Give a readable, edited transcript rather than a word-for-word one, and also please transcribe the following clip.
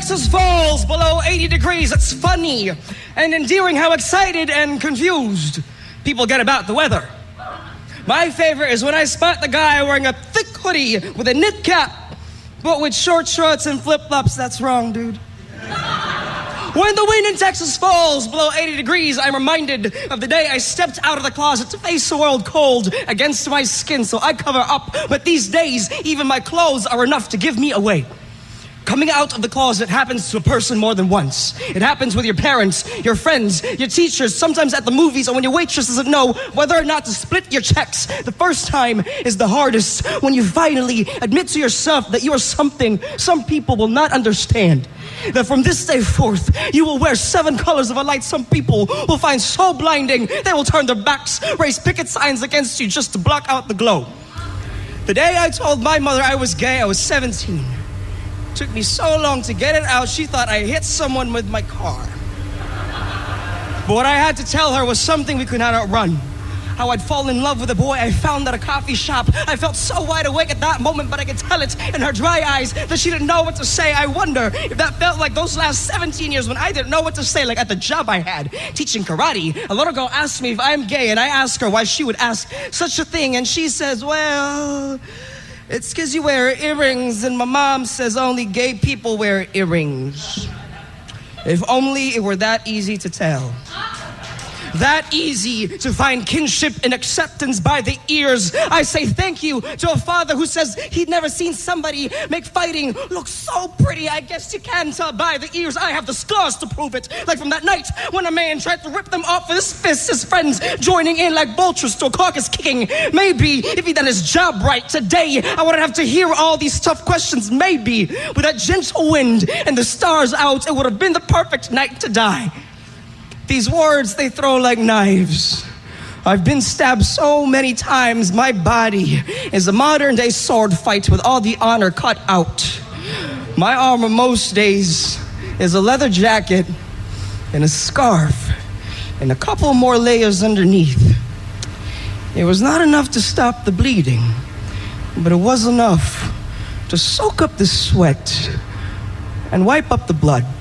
Texas falls below 80 degrees. It's funny and endearing how excited and confused people get about the weather. My favorite is when I spot the guy wearing a thick hoodie with a knit cap, but with short shorts and flip-flops. That's wrong, dude. When the wind in Texas falls below 80 degrees, I'm reminded of the day I stepped out of the closet to face the world cold against my skin, so I cover up. But these days, even my clothes are enough to give me away. Coming out of the closet happens to a person more than once. It happens with your parents, your friends, your teachers, sometimes at the movies, or when your waitress doesn't know whether or not to split your checks. The first time is the hardest, when you finally admit to yourself that you are something some people will not understand. That from this day forth, you will wear 7 colors of a light some people will find so blinding, they will turn their backs, raise picket signs against you just to block out the glow. The day I told my mother I was gay, I was 17. It took me so long to get it out, she thought I hit someone with my car. But what I had to tell her was something we could not outrun. How I'd fallen in love with a boy I found at a coffee shop. I felt so wide awake at that moment, but I could tell it in her dry eyes that she didn't know what to say. I wonder if that felt like those last 17 years when I didn't know what to say, like at the job I had, teaching karate. A little girl asked me if I'm gay, and I asked her why she would ask such a thing, and she says, well, it's because you wear earrings, and my mom says only gay people wear earrings. If only it were that easy to tell. That easy to find kinship and acceptance by the ears. I say thank you to a father who says he'd never seen somebody make fighting look so pretty. I guess you can tell by the ears. I have the scars to prove it. Like from that night when a man tried to rip them off with his fists, his friends joining in like vultures to a carcass kicking. Maybe if he'd done his job right today, I wouldn't have to hear all these tough questions. Maybe with that gentle wind and the stars out, it would have been the perfect night to die. These words, they throw like knives. I've been stabbed so many times, my body is a modern-day sword fight with all the honor cut out. My armor most days is a leather jacket and a scarf and a couple more layers underneath. It was not enough to stop the bleeding, but it was enough to soak up the sweat and wipe up the blood.